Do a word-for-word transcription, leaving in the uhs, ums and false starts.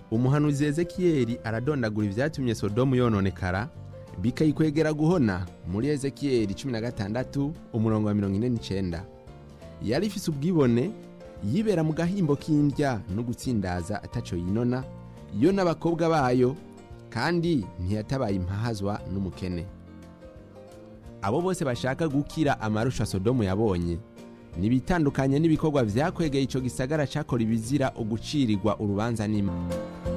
umuhanuzi Ezekiyeli aradondagura ivyatumye Sodomu yononekara bikayikwegera guhona muri Ezekiyeli cumi na gatandatu umurongo wa mirongo ine n'icenda. Yari ifise ubwibone, yibera mu gahimbo k'indya no gutsindaza ataco yinona, yo n'abakobwa bayo, kandi ntiyatabaye impahazwa n'umukene. Abo bose bashaka gukira amarusha Sodomu yabonye nibitandukanye n'ibikorwa vyakwegeye ico gisagara cakora ibizira ugucirirwa urubanza n'Imana.